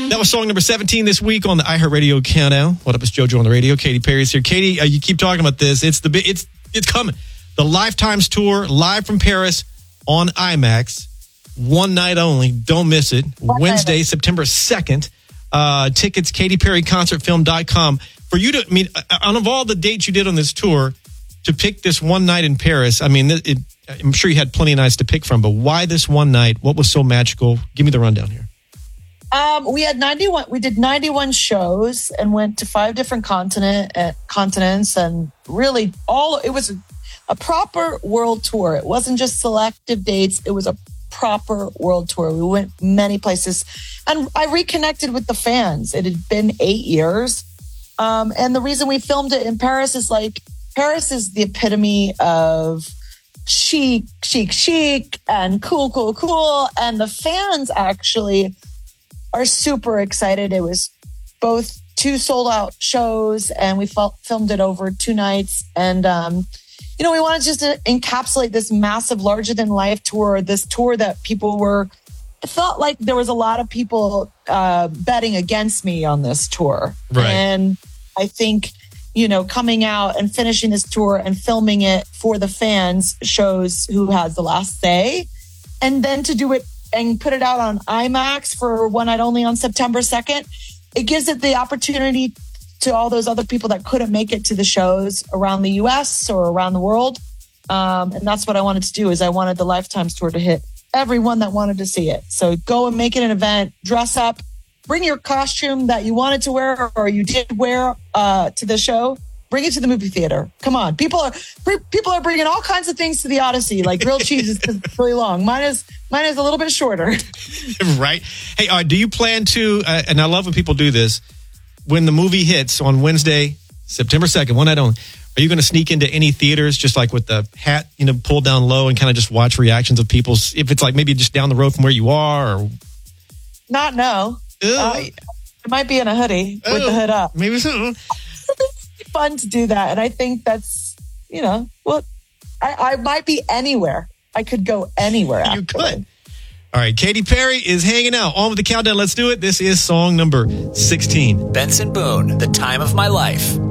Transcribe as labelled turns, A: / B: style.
A: That was song number 17 this week on the iHeartRadio Countdown. What up, it's JoJo on the radio. Katy Perry's here. Katy, you keep talking about this. It's coming. The Lifetimes Tour, live from Paris on IMAX. One night only. Don't miss it. Wednesday, September 2nd. Tickets, KatyPerryConcertFilm.com. For you to, out of all the dates you did on this tour, to pick this one night in Paris, I'm sure you had plenty of nights to pick from, but why this one night? What was so magical? Give me the rundown here.
B: We did 91 shows and went to 5 different continents, and really it was a proper world tour. It wasn't just selective dates. It was a proper world tour. We went many places, and I reconnected with the fans. It had been 8 years. And the reason we filmed it in Paris is Paris is the epitome of chic, and cool. And the fans actually are super excited. It was both 2 sold out shows, and we filmed it over 2 nights. And, we wanted just to encapsulate this massive, larger than life tour, this tour that it felt like there was a lot of people betting against me on this tour.
A: Right.
B: And I think, coming out and finishing this tour and filming it for the fans shows who has the last say. And then to do it and put it out on IMAX for one night only on September 2nd, it gives it the opportunity to all those other people that couldn't make it to the shows around the US or around the world. And that's what I wanted to do, is I wanted the Lifetimes Tour to hit everyone that wanted to see it. So go and make it an event, dress up, bring your costume that you wanted to wear or you did wear to the show. Bring it to the movie theater. Come on. People are bringing all kinds of things to the Odyssey, like grilled cheese is really long. Mine is a little bit shorter.
A: Right. Hey, do you plan to, and I love when people do this, when the movie hits on Wednesday, September 2nd, one night only, are you going to sneak into any theaters just like with the hat, pulled down low and kind of just watch reactions of people? If it's like maybe just down the road from where you are? Or...
B: No. It might be in a hoodie with the hood up.
A: Maybe so.
B: It's fun to do that. And I think that's, I might be anywhere. I could go anywhere.
A: You could. All right, Katy Perry is hanging out. On with the countdown. Let's do it. This is song number 16.
C: Benson Boone, The Time of My Life.